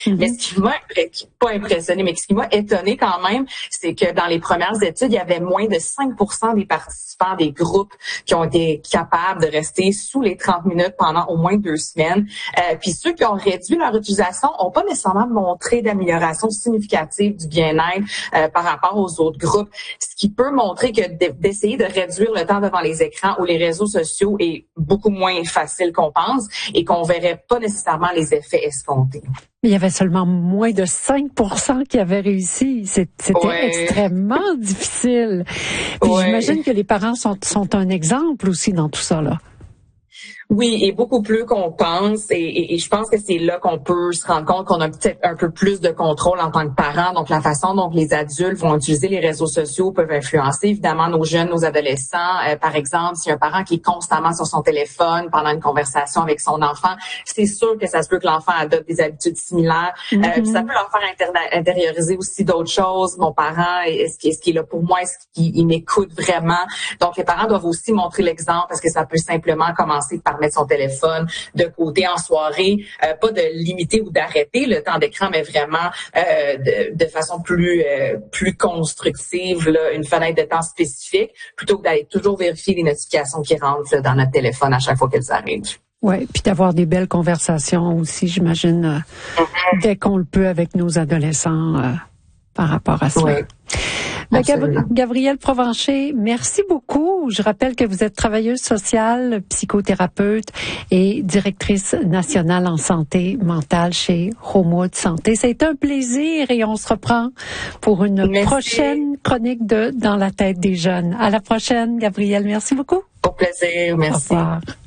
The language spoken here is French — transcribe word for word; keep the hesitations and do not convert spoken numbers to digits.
Mm-hmm. Mais ce qui m'a pas impressionné, mais ce qui m'a étonné quand même, c'est que dans les premières études, il y avait moins de cinq pour cent des participants des groupes qui ont été capables de rester sous les trente minutes pendant au moins deux semaines. Euh, puis ceux qui ont réduit leur utilisation n'ont pas nécessairement montré d'amélioration significative du bien-être euh, par rapport aux autres groupes. Ce qui peut montrer que d'essayer de réduire le temps devant les écrans ou les réseaux sociaux est beaucoup moins facile qu'on pense et qu'on verrait pas nécessairement les effets escomptés. Mais il y avait seulement moins de cinq pour cent qui avaient réussi. C'était ouais. extrêmement difficile. Puis ouais. j'imagine que les parents sont, sont un exemple aussi dans tout ça, là. Oui, et beaucoup plus qu'on pense. Et, et, et je pense que c'est là qu'on peut se rendre compte qu'on a peut-être un peu plus de contrôle en tant que parents. Donc, la façon dont les adultes vont utiliser les réseaux sociaux peuvent influencer évidemment nos jeunes, nos adolescents. Euh, par exemple, si un parent qui est constamment sur son téléphone pendant une conversation avec son enfant, c'est sûr que ça se peut que l'enfant adopte des habitudes similaires. Mm-hmm. Euh, puis ça peut leur faire inter- intérioriser aussi d'autres choses. Mon parent, est-ce qu'il, est-ce qu'il est là pour moi? Est-ce qu'il il m'écoute vraiment? Donc, les parents doivent aussi montrer l'exemple parce que ça peut simplement commencer par mettre son téléphone de côté en soirée, euh, pas de limiter ou d'arrêter le temps d'écran, mais vraiment euh, de, de façon plus euh, plus constructive, là, une fenêtre de temps spécifique, plutôt que d'aller toujours vérifier les notifications qui rentrent là, dans notre téléphone à chaque fois qu'elles arrivent. Oui, puis d'avoir des belles conversations aussi, j'imagine, euh, mm-hmm. dès qu'on le peut avec nos adolescents euh, par rapport à ça. Oui. Ben, Gab- Gabrielle Provencher, merci beaucoup. Je rappelle que vous êtes travailleuse sociale, psychothérapeute et directrice nationale en santé mentale chez Homewood Santé. Ça a été un plaisir et on se reprend pour une merci. prochaine chronique de Dans la tête des jeunes. À la prochaine, Gabrielle. Merci beaucoup. Au plaisir. Merci. Au revoir.